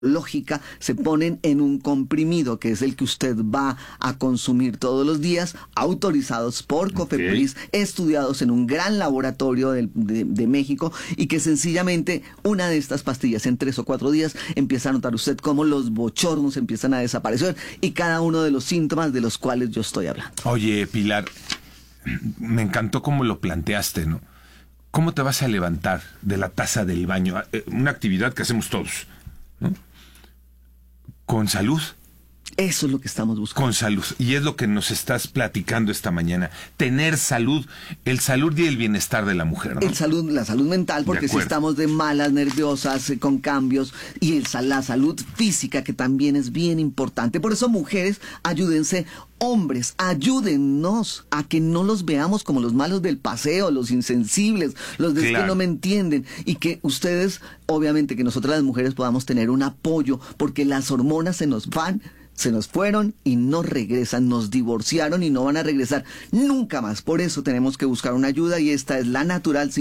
lógica, se ponen en un comprimido que es el que usted va a consumir todos los días, autorizados por COFEPRIS, estudiados en un gran laboratorio de México, y que sencillamente una de estas pastillas en 3 o 4 días empieza a notar usted cómo los bochornos empiezan a desaparecer y cada uno de los síntomas de los cuales yo estoy hablando. Oye, Pilar, me encantó cómo lo planteaste, ¿no? ¿Cómo te vas a levantar de la taza del baño? Una actividad que hacemos todos, ¿no? Con salud. Eso es lo que estamos buscando. Con salud. Y es lo que nos estás platicando esta mañana. Tener salud. El salud y el bienestar de la mujer, ¿no? La salud mental, porque si estamos de malas, nerviosas, con cambios, y la salud física, que también es bien importante. Por eso, mujeres, ayúdense. Hombres, ayúdennos a que no los veamos como los malos del paseo, los insensibles, los que no me entienden, y que ustedes, obviamente, que nosotras las mujeres podamos tener un apoyo, porque las hormonas se nos fueron y no regresan, nos divorciaron y no van a regresar nunca más. Por eso tenemos que buscar una ayuda, y esta es la Natural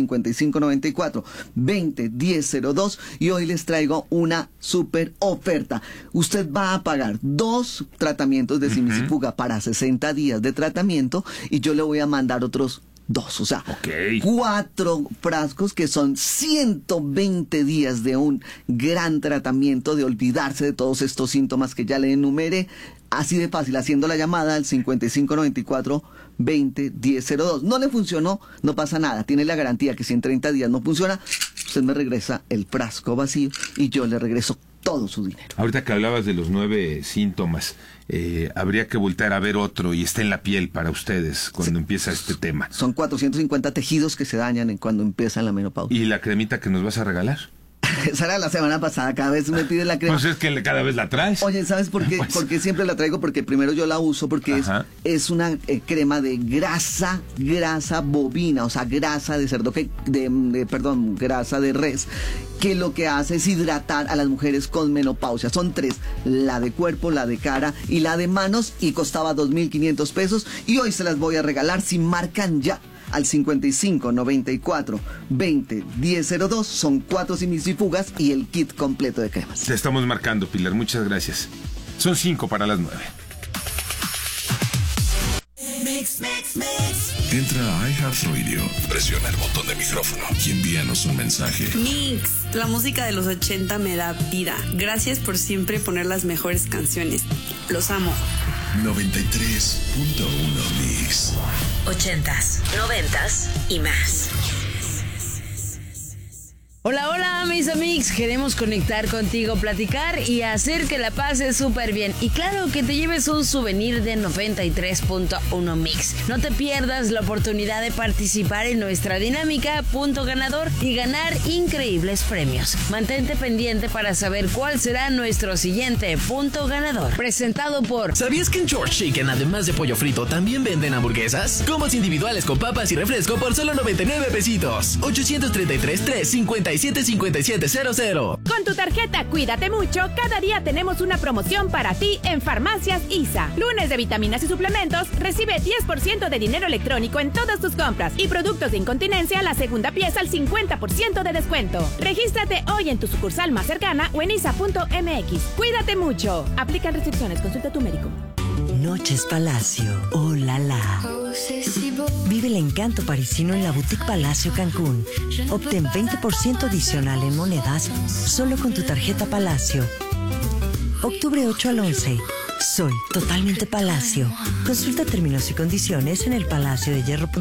5594-201002, y hoy les traigo una súper oferta. Usted va a pagar 2 tratamientos de simicifuga para 60 días de tratamiento, y yo le voy a mandar otros 2, o sea, 4 frascos que son 120 días de un gran tratamiento, de olvidarse de todos estos síntomas que ya le enumeré. Así de fácil, haciendo la llamada al 5594-201002. No le funcionó, no pasa nada. Tiene la garantía que si en 30 días no funciona, usted me regresa el frasco vacío y yo le regreso todo su dinero. Ahorita que hablabas de los 9 síntomas, habría que voltear a ver otro, y está en la piel para ustedes cuando empieza este tema. Son 450 tejidos que se dañan cuando empieza la menopausia. ¿Y la cremita que nos vas a regalar? Esa era la semana pasada, cada vez me pide la crema. Pues es que cada vez la traes. Oye, ¿sabes por qué? Pues... Porque siempre la traigo, porque primero yo la uso, porque es una crema de grasa bovina, o sea, grasa de cerdo, grasa de res, que lo que hace es hidratar a las mujeres con menopausia. Son 3, la de cuerpo, la de cara y la de manos, y costaba 2.500 pesos, y hoy se las voy a regalar si marcan ya al 5594-201002. Son 4 simicifugas y el kit completo de cremas. Te estamos marcando, Pilar, muchas gracias. Son 5 para las 9. Entra a iHeartRadio, presiona el botón de micrófono y envíanos un mensaje. Mix, la música de los 80 me da vida. Gracias por siempre poner las mejores canciones. Los amo. 93.1 Mix. 80s, 90s y más. Hola, hola, mis amigos. Queremos conectar contigo, platicar y hacer que la pases súper bien. Y claro, que te lleves un souvenir de 93.1 Mix. No te pierdas la oportunidad de participar en nuestra dinámica Punto Ganador y ganar increíbles premios. Mantente pendiente para saber cuál será nuestro siguiente Punto Ganador. Presentado por... ¿Sabías que en George Chicken, además de pollo frito, también venden hamburguesas? Combos individuales con papas y refresco por solo 99 pesitos. 833-357-5700. Con tu tarjeta Cuídate Mucho, cada día tenemos una promoción para ti en Farmacias ISA. Lunes de vitaminas y suplementos, recibe 10% de dinero electrónico en todas tus compras, y productos de incontinencia, la segunda pieza al 50% de descuento. Regístrate hoy en tu sucursal más cercana o en isa.mx. Cuídate mucho. Aplican restricciones, consulta a tu médico. Noches Palacio, oh la la. Vive el encanto parisino en la Boutique Palacio Cancún. Obtén 20% adicional en monedas solo con tu tarjeta Palacio. Octubre 8 al 11. Soy totalmente Palacio. Consulta términos y condiciones en el Palacio de Hierro.